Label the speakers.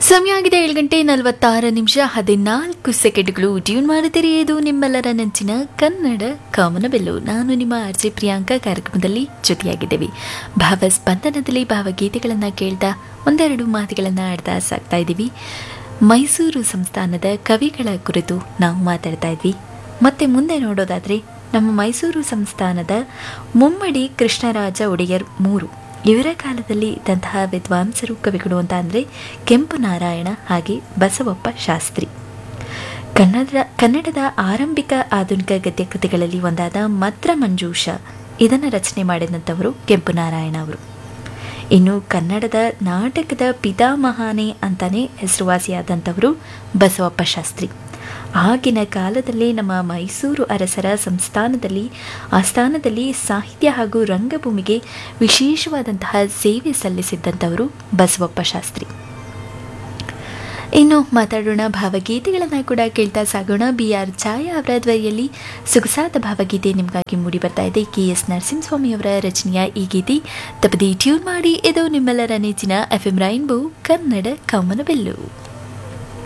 Speaker 1: ಸಮಯ ಆಗಿದೆ 7:46 ಟ್ಯೂನ್ ಮಾಡುತ್ತೀರಿ. ಇದು ನಿಮ್ಮೆಲ್ಲರ ನೆಚ್ಚಿನ ಕನ್ನಡ ಕಾಮನಬಿಲ್ಲು. ನಾನು ನಿಮ್ಮ ಆರ್ಜೆ ಪ್ರಿಯಾಂಕಾ. ಕಾರ್ಯಕ್ರಮದಲ್ಲಿ ಜೊತೆಯಾಗಿದ್ದೇವೆ. ಭಾವಸ್ಪಂದನದಲ್ಲಿ ಭಾವಗೀತೆಗಳನ್ನು ಕೇಳ್ತಾ ಒಂದೆರಡು ಮಾತುಗಳನ್ನು ಆಡ್ತಾ ಸಾಕ್ತಾ ಇದ್ದೀವಿ. ಮೈಸೂರು ಸಂಸ್ಥಾನದ ಕವಿಗಳ ಕುರಿತು ನಾವು ಮಾತಾಡ್ತಾ ಇದ್ವಿ. ಮತ್ತೆ ಮುಂದೆ ನೋಡೋದಾದರೆ ನಮ್ಮ ಮೈಸೂರು ಸಂಸ್ಥಾನದ ಮುಮ್ಮಡಿ ಕೃಷ್ಣರಾಜ ಒಡೆಯರ್ 3 ಇವರ ಕಾಲದಲ್ಲಿ ಇದ್ದಂತಹ ವಿದ್ವಾಂಸರು ಕವಿಗಳು ಅಂತ ಅಂದರೆ ಕೆಂಪು ನಾರಾಯಣ ಹಾಗೆ ಬಸವಪ್ಪ ಶಾಸ್ತ್ರಿ. ಕನ್ನಡದ ಆರಂಭಿಕ ಆಧುನಿಕ ಗದ್ಯ ಕೃತಿಗಳಲ್ಲಿ ಒಂದಾದ ಮತ್ರ ಮಂಜೂಷ ಇದನ್ನು ರಚನೆ ಮಾಡಿದಂಥವರು ಕೆಂಪು ನಾರಾಯಣ ಅವರು. ಇನ್ನು ಕನ್ನಡದ ನಾಟಕದ ಪಿತಾಮಹಾನೆ ಅಂತಾನೆ ಹೆಸರುವಾಸಿಯಾದಂಥವರು ಬಸವಪ್ಪ ಶಾಸ್ತ್ರಿ. ಆಗಿನ ಕಾಲದಲ್ಲಿ ನಮ್ಮ ಮೈಸೂರು ಅರಸರ ಆಸ್ಥಾನದಲ್ಲಿ ಸಾಹಿತ್ಯ ಹಾಗೂ ರಂಗಭೂಮಿಗೆ ವಿಶೇಷವಾದಂತಹ ಸೇವೆ ಸಲ್ಲಿಸಿದ್ದಂಥವರು ಬಸವಪ್ಪ ಶಾಸ್ತ್ರಿ. ಇನ್ನು ಮಾತಾಡೋಣ, ಭಾವಗೀತೆಗಳನ್ನು ಕೂಡ ಕೇಳ್ತಾ ಸಾಗೋಣ. BR ಛಾಯಾ ಅವರ ಧ್ವನಿಯಲ್ಲಿ ಸೊಗಸಾದ ಭಾವಗೀತೆ ನಿಮಗಾಗಿ ಮೂಡಿ ಬರ್ತಾ ಇದೆ. KS ನರಸಿಂಹಸ್ವಾಮಿ ಅವರ ರಚನೆಯ ಈ ಗೀತೆ ತಪ್ಪದೇ ಟ್ಯೂನ್ ಮಾಡಿ. ಇದು ನಿಮ್ಮೆಲ್ಲರ ನೆಚ್ಚಿನ FM ರೈನ್ಬೋ ಕನ್ನಡ ಕಾಮನಬಿಲ್ಲು.